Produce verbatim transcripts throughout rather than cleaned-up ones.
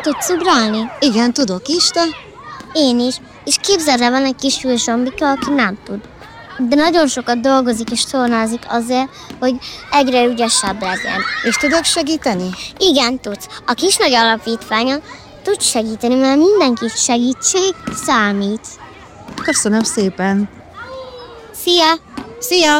Tudsz ugrálni? Igen, tudok is, te? Én is. És képzeld el, van egy kis Zsombika, aki nem tud. De nagyon sokat dolgozik és tornázik azért, hogy egyre ügyesebb legyen. És tudok segíteni? Igen, tudsz. A Kisnagy Alapítványa tud segíteni, mert mindenki segítség számít. Köszönöm szépen. Szia! Szia!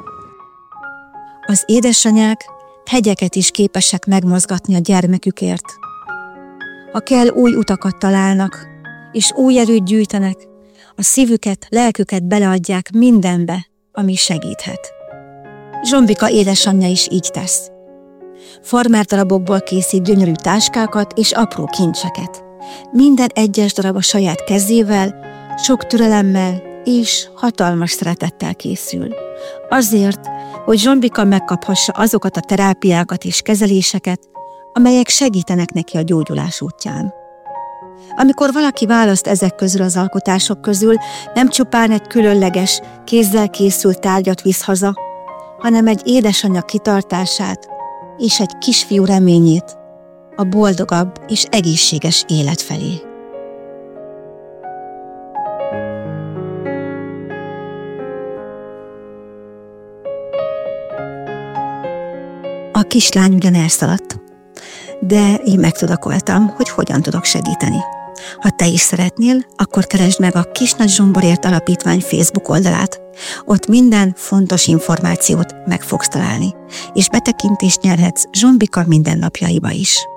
Az édesanyák hegyeket is képesek megmozgatni a gyermekükért. Ha kell, új utakat találnak, és új erőt gyűjtenek, a szívüket, lelküket beleadják mindenbe, ami segíthet. Zsombika édesanyja is így tesz. Farmerdarabokból készít gyönyörű táskákat és apró kincseket. Minden egyes darab a saját kezével, sok türelemmel és hatalmas szeretettel készül. Azért, hogy Zsombika megkaphassa azokat a terápiákat és kezeléseket, amelyek segítenek neki a gyógyulás útján. Amikor valaki választ ezek közül az alkotások közül, nem csupán egy különleges, kézzel készült tárgyat visz haza, hanem egy édesanyja kitartását és egy kisfiú reményét a boldogabb és egészséges élet felé. A kislány ugyan elszaladt, de én megtudakoltam, hogy hogyan tudok segíteni. Ha te is szeretnél, akkor keresd meg a Kisnagy Zsomborért Alapítvány Facebook oldalát. Ott minden fontos információt meg fogsz találni, és betekintést nyerhetsz Zsombika mindennapjaiba is.